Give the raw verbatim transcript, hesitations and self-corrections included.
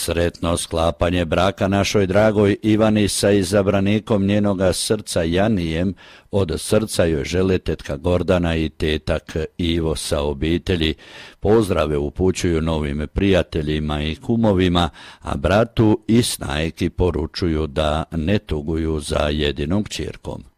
Sretno sklapanje braka našoj dragoj Ivani sa izabranikom njenoga srca Janijem, od srca joj žele tetka Gordana i tetak Ivo sa obitelji. Pozdrave upućuju novim prijateljima i kumovima, a bratu i snajki poručuju da ne tuguju za jedinom kćerkom.